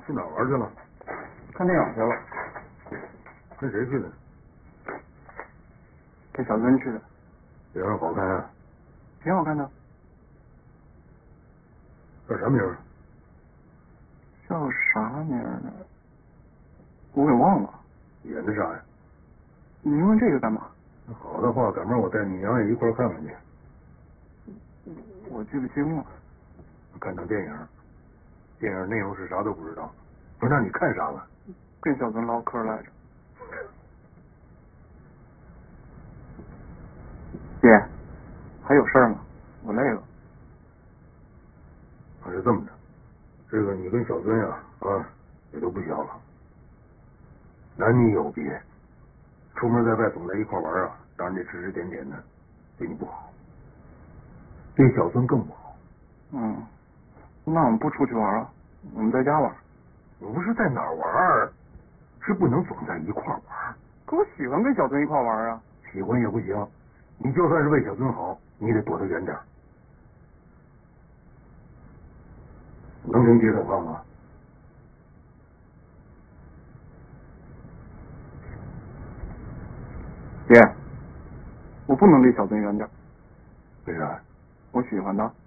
去哪儿玩去了？ 看电影去了。 跟谁去的？ 跟小尊去的。 电影好看啊？ 挺好看的。 叫啥名儿？ 叫啥名呢？我给忘了。 演的啥呀？ 您问这个干嘛？ 好的话，赶明儿我带你娘也一块儿看看去。 我记不清了。 看场电影，电影内容是啥都不知道，不让你看啥了？ 跟小尊唠嗑来着。姐，还有事儿吗？我累了。 还是这么着，这个你跟小尊呀，也都不小了，男女有别，出门在外总在一块玩啊，让人家指指点点的，对你不好，对小尊更不好。 那我们不出去玩啊，我们在家玩。 不是在哪儿玩，是不能总在一块玩。 可我喜欢跟小尊一块玩啊。 喜欢也不行，你就算是为小尊好，你得躲得远点。能听姐的话吗？ 姐，我不能离小尊远点。 为啥？ 我喜欢他。